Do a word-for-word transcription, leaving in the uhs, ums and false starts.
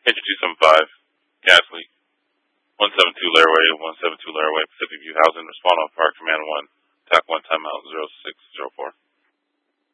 Major two seven five, gas leak. one seven two Laraway, one seven two Laraway, Pacific View Housing. Respond on Fire Command one. Attack one timeout zero six zero four.